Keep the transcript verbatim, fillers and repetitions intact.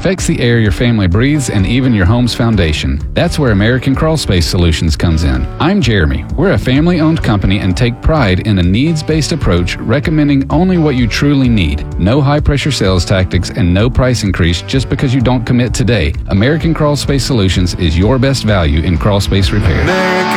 affects the air your family breathes and even your home's foundation. That's where American Crawl Space Solutions comes in. I'm Jeremy. We're a family-owned company and take pride in a needs-based approach, recommending only what you truly need. No high-pressure sales tactics and no price increase just because you don't commit today. American Crawl Space Solutions is your best value in crawl space repair. American